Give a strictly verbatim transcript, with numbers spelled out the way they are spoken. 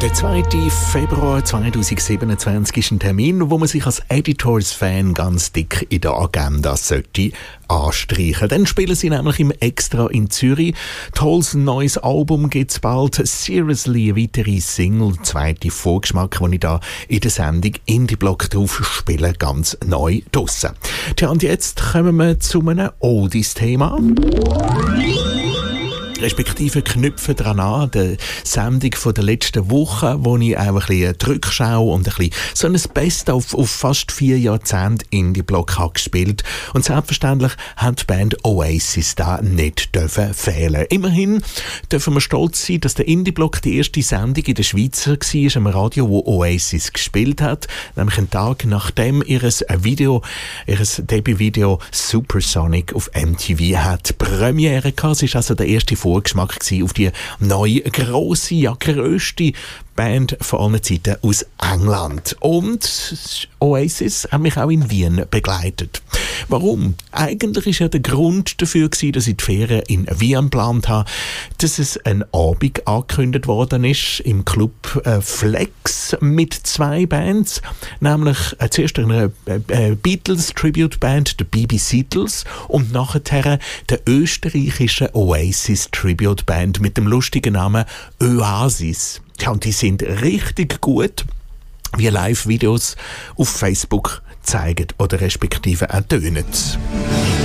Der zweite Februar zweitausendsiebenundzwanzig ist ein Termin, wo man sich als Editors-Fan ganz dick in der Agenda sollte anstreichen. Dann spielen sie nämlich im Extra in Zürich. Tolles neues Album gibt's bald. Seriously, eine weitere Single, zweite Vorgeschmack, den ich da in der Sendung Indie-Block drauf spiele, ganz neu draussen. Tja, und jetzt kommen wir zu einem Oldies-Thema. Respektive knüpfen dran an, der Sendung von der letzten Woche, wo ich auch ein bisschen die Rückschau und ein bisschen so ein Best-of auf fast vier Jahrzehnte Indie-Block habe gespielt. Und selbstverständlich hat die Band Oasis da nicht dürfen fehlen. Immerhin dürfen wir stolz sein, dass der Indie-Block die erste Sendung in der Schweiz war, im Radio, wo Oasis gespielt hat. Nämlich einen Tag nachdem ihres Video, ihres Debütvideo Supersonic auf M T V hat Premiere gehabt. Es ist also der erste Vorgeschmack auf die neue, grosse, ja grösste Band von allen Zeiten aus England. Und Oasis hat mich auch in Wien begleitet. Warum? Eigentlich war ja der Grund dafür gewesen, dass ich die Ferien in Wien geplant habe, dass es ein Abend angekündigt worden ist im Club äh, Flex mit zwei Bands, nämlich äh, zuerst eine äh, Beatles-Tribute-Band, der B B Seattle, und nachher der österreichischen Oasis-Tribute-Band mit dem lustigen Namen Oasis. Ja, und die sind richtig gut, wie Live-Videos auf Facebook zeigen oder respektive auch tönen.